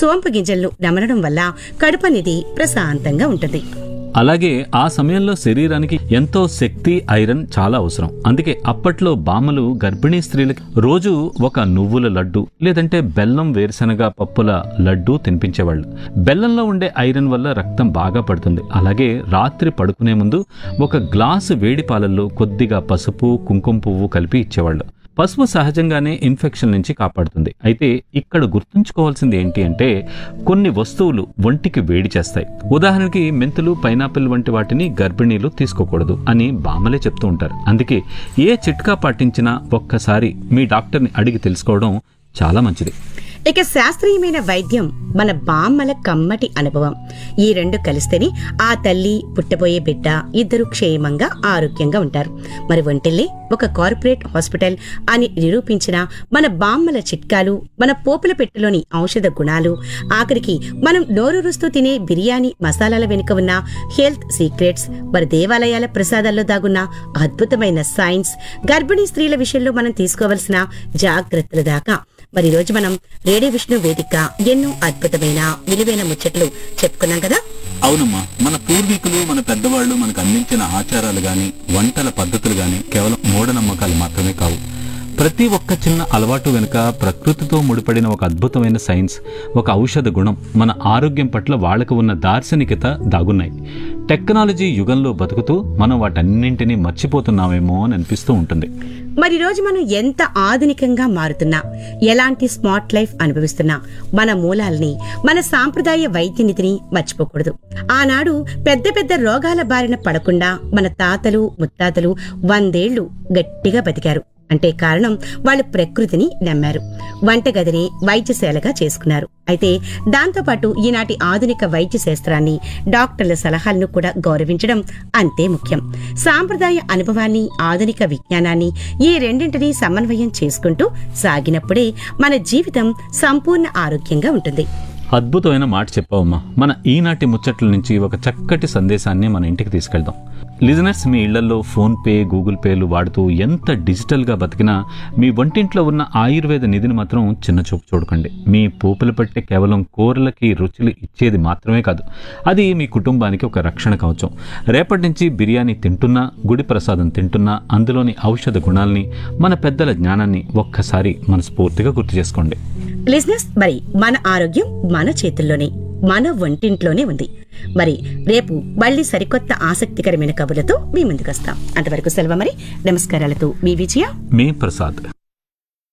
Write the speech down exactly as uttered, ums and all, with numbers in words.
సోంపు గింజలను నమలడం వల్ల కడుపు అనేది ప్రశాంతంగా ఉంటుంది. అలాగే ఆ సమయంలో శరీరానికి ఎంతో శక్తి, ఐరన్ చాలా అవసరం. అందుకే అప్పట్లో బామ్మలు గర్భిణీ స్త్రీలకి రోజు ఒక నువ్వుల లడ్డు లేదంటే బెల్లం వేరుశనగ పప్పుల లడ్డు తినిపించేవాళ్ళు. బెల్లంలో ఉండే ఐరన్ వల్ల రక్తం బాగా పడుతుంది. అలాగే రాత్రి పడుకునే ముందు ఒక గ్లాసు వేడి పాలల్లో కొద్దిగా పసుపు, కుంకుమ పువ్వు కలిపి ఇచ్చేవాళ్ళు. పసుపు సహజంగానే ఇన్ఫెక్షన్ నుంచి కాపాడుతుంది. అయితే ఇక్కడ గుర్తుంచుకోవాల్సింది ఏంటి అంటే కొన్ని వస్తువులు ఒంటికి వేడి చేస్తాయి. ఉదాహరణకి మెంతులు, పైనాపిల్ వంటి వాటిని గర్భిణీలు తీసుకోకూడదు అని బామ్మలే చెప్తూ ఉంటారు. అందుకే ఏ చిట్కా పాటించినా ఒక్కసారి మీ డాక్టర్ని అడిగి తెలుసుకోవడం చాలా మంచిది. ఇక శాస్త్రీయమైన వైద్యం మన బామ్మల కమ్మటి అనుభవం. ఈ రెండు కలిస్తేనే ఆ తల్లి, పుట్టబోయే బిడ్డ ఇద్దరు క్షేమంగా ఆరోగ్యంగా ఉంటారు. మరి ఒంటిల్లే ఒక కార్పొరేట్ హాస్పిటల్ అని నిరూపించిన మన బామ్మల చిట్కాలు, మన పోపుల పెట్టెలోని ఔషధ గుణాలు, ఆఖరికి మనం నోరూరుస్తూ తినే బిర్యానీ మసాలాల వెనుక ఉన్న హెల్త్ సీక్రెట్స్, మరి దేవాలయాల ప్రసాదాల్లో దాగున్న అద్భుతమైన సైన్స్, గర్భిణీ స్త్రీల విషయంలో మనం తీసుకోవలసిన జాగ్రత్తల దాకా మరి రోజు మనం రేడియో విష్ణు వేదిక ఎన్నో అద్భుతమైన విలువైన ముచ్చట్లు చెప్పుకున్నాం కదా. అవునమ్మా, మన పూర్వీకులు, మన పెద్దవాళ్లు మనకు అందించిన ఆచారాలు గాని, వంటల పద్ధతులు గాని కేవలం మూఢనమ్మకాలు మాత్రమే కావు. ప్రతి ఒక్క చిన్న అలవాటు వెనుక ప్రకృతితో ముడిపడిన ఒక అద్భుతమైన సైన్స్, ఒక ఔషధ గుణం, మన ఆరోగ్యం పట్ల వాళ్లకు ఉన్న దార్శనికత దాగున్నాయి. టెక్నాలజీ యుగంలో బతుకుతూ మనం వాటన్నింటినీ మర్చిపోతున్నామేమో అని అనిపిస్తూ ఉంటుంది. మరి రోజు మనం ఎంత ఆధునికంగా మారుతున్నా, ఎలాంటి స్మార్ట్ లైఫ్ అనుభవిస్తున్నా, మన మూలాల్ని, మన సాంప్రదాయ వైద్యనిధిని మర్చిపోకూడదు. ఆనాడు పెద్ద పెద్ద రోగాల బారిన పడకుండా మన తాతలు, ముత్తాతలు వందేళ్లు గట్టిగా బతికారు. అంటే కారణం వాళ్ళు ప్రకృతిని నమ్మారు, వంటగదిని వైద్యశాలగా చేసుకున్నారు. అయితే దాంతోపాటు ఈనాటి ఆధునిక వైద్య శాస్త్రాన్ని, డాక్టర్ల సలహాలను కూడా గౌరవించడం అంతే ముఖ్యం. సాంప్రదాయ అనుభవాన్ని, ఆధునిక విజ్ఞానాన్ని ఈ రెండింటినీ సమన్వయం చేసుకుంటూ సాగినప్పుడే మన జీవితం సంపూర్ణ ఆరోగ్యంగా ఉంటుంది. అద్భుతమైన మాట చెప్పావమ్మా. మన ఈనాటి ముచ్చట్ల నుంచి ఒక చక్కటి సందేశాన్ని మన ఇంటికి తీసుకెళ్దాం. లిజనర్స్, మీ ఇళ్లలో ఫోన్ పే, గూగుల్ పేలు వాడుతూ ఎంత డిజిటల్గా బతికినా మీ వంటింట్లో ఉన్న ఆయుర్వేద నిధిని మాత్రం చిన్న చూపు చూడకండి. మీ పోపుల పట్టే కేవలం కూరలకి రుచులు ఇచ్చేది మాత్రమే కాదు, అది మీ కుటుంబానికి ఒక రక్షణ కవచం. రేపటి నుంచి బిర్యానీ తింటున్నా, గుడి ప్రసాదం తింటున్నా అందులోని ఔషధ గుణాల్ని, మన పెద్దల జ్ఞానాన్ని ఒక్కసారి మనస్ఫూర్తిగా గుర్తు చేసుకోండి. లిజనర్స్, మరి మన ఆరోగ్యం మన చేతుల్లోనే, మన వంటింట్లోనే ఉంది. మరి రేపు మళ్ళీ సరికొత్త ఆసక్తికరమైన కబుర్లతో మీ ముందుకొస్తాం. అంతవరకు సెలవు. మరి నమస్కారాలతో మీ విజయ, మీ ప్రసాద్.